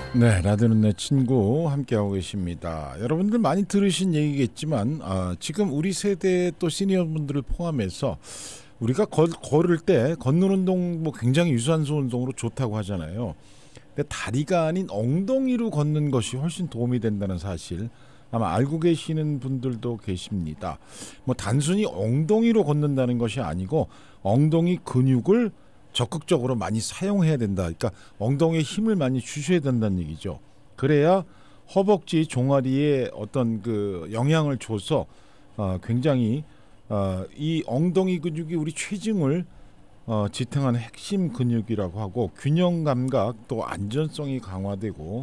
네, 라디오는 내 친구 함께하고 계십니다. 여러분들 많이 들으신 얘기겠지만 지금 우리 세대 또 시니어분들을 포함해서 우리가 걸을 때 걷는 운동 뭐 굉장히 유산소 운동으로 좋다고 하잖아요. 근데 다리가 아닌 엉덩이로 걷는 것이 훨씬 도움이 된다는 사실 아마 알고 계시는 분들도 계십니다. 뭐 단순히 엉덩이로 걷는다는 것이 아니고 엉덩이 근육을 적극적으로 많이 사용해야 된다. 그러니까 엉덩이에 힘을 많이 주셔야 된다는 얘기죠. 그래야 허벅지 종아리에 어떤 그 영향을 줘서 굉장히 이 엉덩이 근육이 우리 체중을 지탱하는 핵심 근육이라고 하고 균형 감각 또 안전성이 강화되고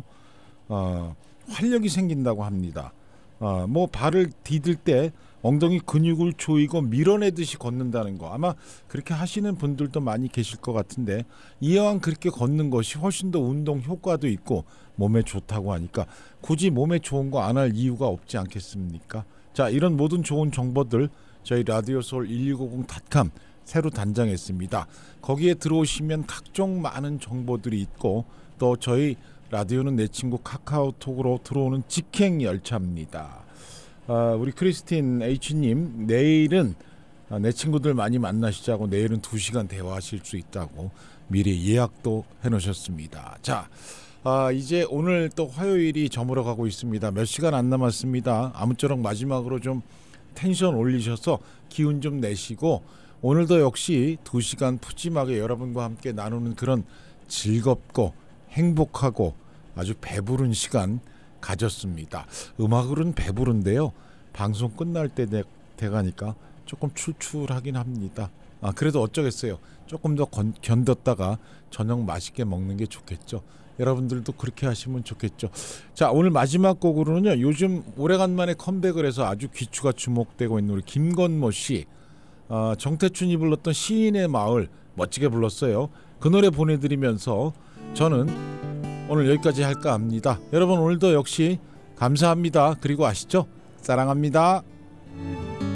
활력이 생긴다고 합니다. 뭐 발을 디딜 때 엉덩이 근육을 조이고 밀어내듯이 걷는다는 거 아마 그렇게 하시는 분들도 많이 계실 것 같은데 이왕 그렇게 걷는 것이 훨씬 더 운동 효과도 있고 몸에 좋다고 하니까 굳이 몸에 좋은 거 안 할 이유가 없지 않겠습니까? 자, 이런 모든 좋은 정보들 저희 라디오서울 1650.com 새로 단장했습니다. 거기에 들어오시면 각종 많은 정보들이 있고 또 저희 라디오는 내 친구 카카오톡으로 들어오는 직행 열차입니다. 우리 크리스틴 H님 내일은 내 친구들 많이 만나시자고 내일은 2시간 대화하실 수 있다고 미리 예약도 해놓으셨습니다. 자, 이제 오늘 또 화요일이 저물어 가고 있습니다. 몇 시간 안 남았습니다. 아무쪼록 마지막으로 좀 텐션 올리셔서 기운 좀 내시고 오늘도 역시 2시간 푸짐하게 여러분과 함께 나누는 그런 즐겁고 행복하고 아주 배부른 시간 가졌습니다. 음악으로는 배부른데요. 방송 끝날 때 돼가니까 조금 출출하긴 합니다. 그래도 어쩌겠어요. 조금 더 견뎠다가 저녁 맛있게 먹는 게 좋겠죠. 여러분들도 그렇게 하시면 좋겠죠. 자, 오늘 마지막 곡으로는요. 요즘 오래간만에 컴백을 해서 아주 귀추가 주목되고 있는 우리 김건모 씨. 정태춘이 불렀던 시인의 마을 멋지게 불렀어요. 그 노래 보내드리면서 저는 오늘 여기까지 할까 합니다. 여러분 오늘도 역시 감사합니다. 그리고 아시죠? 사랑합니다.